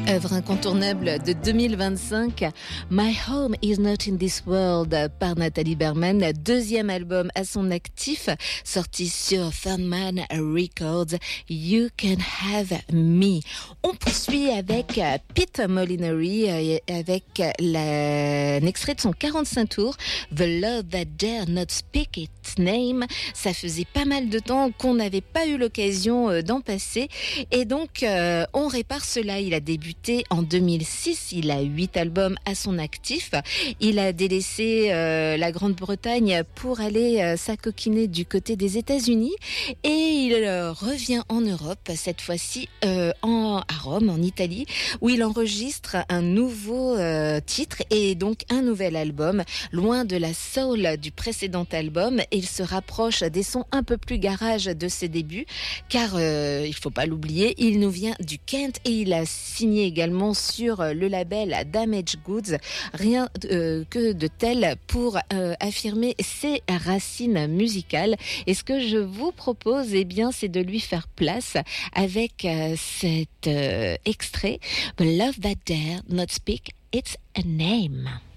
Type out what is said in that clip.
Œuvre incontournable de 2025, My Home Is Not In This World par Nathalie Berman, deuxième album à son actif, sorti sur Thunman Records, You Can Have Me. On poursuit avec Pete Molinari, avec un extrait de son 45 tours, The Love That Dare Not Speak Its Name. Ça faisait pas mal de temps qu'on n'avait pas eu l'occasion d'en passer, et donc on répare cela. Il a débuté en 2006, il a 8 albums à son actif. Il a délaissé la Grande-Bretagne pour aller s'acoquiner du côté des États-Unis, et il revient en Europe, cette fois-ci à Rome, en Italie, où il enregistre un nouveau titre et donc un nouvel album, loin de la soul du précédent album. Il se rapproche des sons un peu plus garage de ses débuts, car il faut pas l'oublier, il nous vient du Kent et il a signé également sur le label Damaged Goods, rien que de tel pour affirmer ses racines musicales. Et ce que je vous propose, eh bien, c'est de lui faire place avec cet extrait, The Love That Dare Not Speak Its Name.